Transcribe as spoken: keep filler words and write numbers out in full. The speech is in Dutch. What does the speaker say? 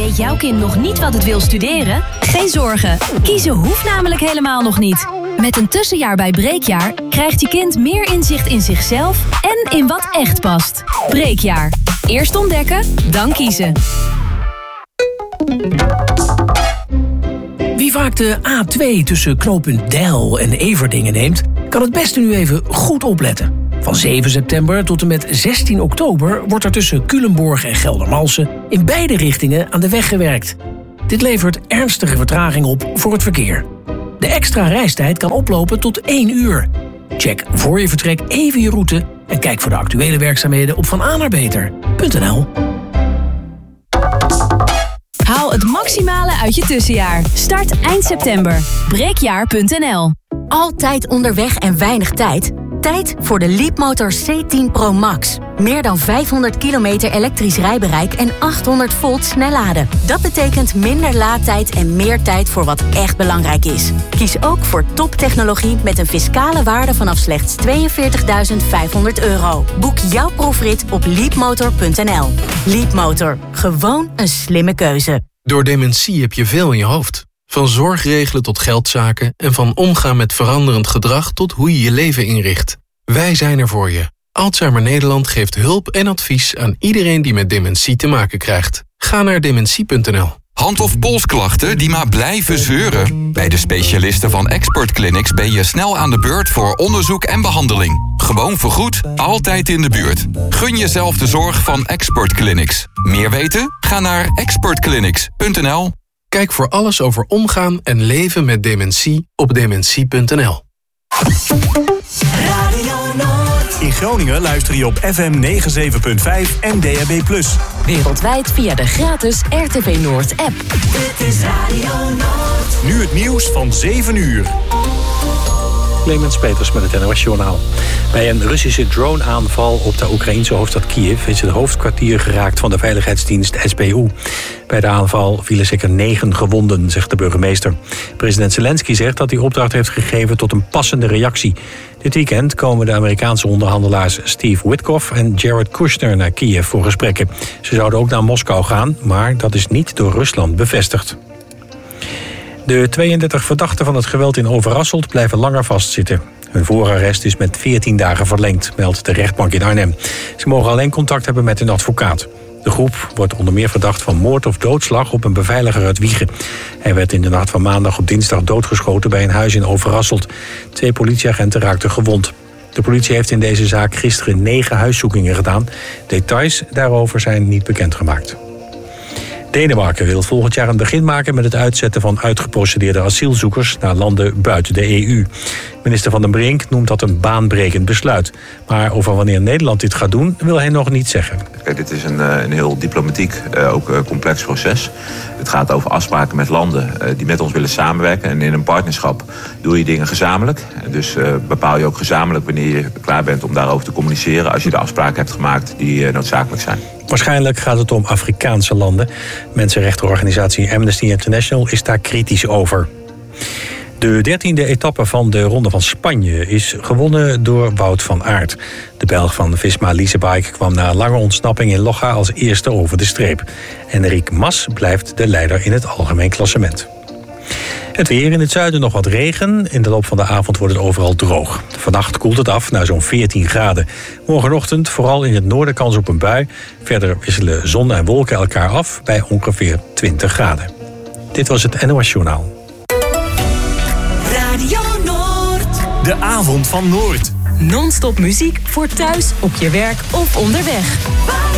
Weet jouw kind nog niet wat het wil studeren? Geen zorgen. Kiezen hoeft namelijk helemaal nog niet. Met een tussenjaar bij Breekjaar krijgt je kind meer inzicht in zichzelf en in wat echt past. Breekjaar. Eerst ontdekken, dan kiezen. Wie vaak de A twee tussen knooppunt Deil en Everdingen neemt, kan het beste nu even goed opletten. Van zeven september tot en met zestien oktober wordt er tussen Culemborg en Geldermalsen in beide richtingen aan de weg gewerkt. Dit levert ernstige vertraging op voor het verkeer. De extra reistijd kan oplopen tot één uur. Check voor je vertrek even je route en kijk voor de actuele werkzaamheden op van a naar beter punt n l. Haal het maximale uit je tussenjaar. Start eind september. breekjaar punt n l. Altijd onderweg en weinig tijd? Tijd voor de Leapmotor C tien Pro Max. Meer dan vijfhonderd kilometer elektrisch rijbereik en achthonderd volt snelladen. Dat betekent minder laadtijd en meer tijd voor wat echt belangrijk is. Kies ook voor toptechnologie met een fiscale waarde vanaf slechts tweeënveertigduizend vijfhonderd euro. Boek jouw proefrit op leapmotor punt n l. Leapmotor. Gewoon een slimme keuze. Door dementie heb je veel in je hoofd. Van zorgregelen tot geldzaken en van omgaan met veranderend gedrag tot hoe je je leven inricht. Wij zijn er voor je. Alzheimer Nederland geeft hulp en advies aan iedereen die met dementie te maken krijgt. Ga naar dementie punt n l. Hand- of polsklachten die maar blijven zeuren? Bij de specialisten van Expert Clinics ben je snel aan de beurt voor onderzoek en behandeling. Gewoon vergoed, altijd in de buurt. Gun jezelf de zorg van Expert Clinics. Meer weten? Ga naar expert clinics punt n l. Kijk voor alles over omgaan en leven met dementie op dementie punt n l. In Groningen luister je op F M negenenzeventig punt vijf en D A B plus. Wereldwijd via de gratis R T V Noord app. Dit is Radio Noord. Nu het nieuws van zeven uur. Clemens Peters met het N O S-journaal. Bij een Russische drone-aanval op de Oekraïense hoofdstad Kiev is het hoofdkwartier geraakt van de veiligheidsdienst S B U. Bij de aanval vielen zeker negen gewonden, zegt de burgemeester. President Zelensky zegt dat hij opdracht heeft gegeven tot een passende reactie. Dit weekend komen de Amerikaanse onderhandelaars Steve Witkoff en Jared Kushner naar Kiev voor gesprekken. Ze zouden ook naar Moskou gaan, maar dat is niet door Rusland bevestigd. De tweeëndertig verdachten van het geweld in Overasselt blijven langer vastzitten. Hun voorarrest is met veertien dagen verlengd, meldt de rechtbank in Arnhem. Ze mogen alleen contact hebben met hun advocaat. De groep wordt onder meer verdacht van moord of doodslag op een beveiliger uit Wijchen. Hij werd in de nacht van maandag op dinsdag doodgeschoten bij een huis in Overasselt. Twee politieagenten raakten gewond. De politie heeft in deze zaak gisteren negen huiszoekingen gedaan. Details daarover zijn niet bekendgemaakt. Denemarken wil volgend jaar een begin maken met het uitzetten van uitgeprocedeerde asielzoekers naar landen buiten de E U. Minister Van den Brink noemt dat een baanbrekend besluit. Maar over wanneer Nederland dit gaat doen, wil hij nog niet zeggen. Kijk, dit is een, een heel diplomatiek, ook complex proces. Het gaat over afspraken met landen die met ons willen samenwerken. En in een partnerschap doe je dingen gezamenlijk. Dus bepaal je ook gezamenlijk wanneer je klaar bent om daarover te communiceren, als je de afspraken hebt gemaakt die noodzakelijk zijn. Waarschijnlijk gaat het om Afrikaanse landen. Mensenrechtenorganisatie Amnesty International is daar kritisch over. De dertiende etappe van de Ronde van Spanje is gewonnen door Wout van Aert. De Belg van Visma Leasebike kwam na een lange ontsnapping in Loga als eerste over de streep. Enric Mas blijft de leider in het algemeen klassement. Het weer, in het zuiden nog wat regen. In de loop van de avond wordt het overal droog. Vannacht koelt het af naar zo'n veertien graden. Morgenochtend vooral in het noorden kans op een bui. Verder wisselen zon en wolken elkaar af bij ongeveer twintig graden. Dit was het N O S-journaal. Radio Noord. De avond van Noord. Non-stop muziek voor thuis, op je werk of onderweg.